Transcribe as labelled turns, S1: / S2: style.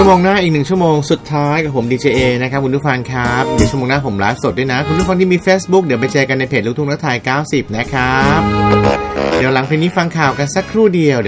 S1: โมงหน้าอีก1ชั่วโมงสุดท้ายกับผมดีเจเอนะครับคุณผู้ฟังครับเดี๋ยวชั่วโมงหน้าผมไลฟ์สดด้วยนะคุณผู้ฟังที่มี Facebook เดี๋ยวไปเจอกันในเพจลูกทุ่งรักไทย90นะครับเดี๋ยวหลังเพลงนี้ฟังข่าวกันสักครู่เดียว